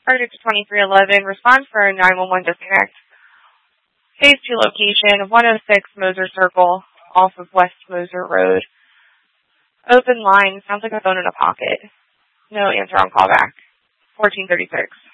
Project 2311, respond for a 911 disconnect. Phase 2 location, 106 Moser Circle, off of West Moser Road. Open line, sounds like a phone in a pocket. No answer on callback. 1436.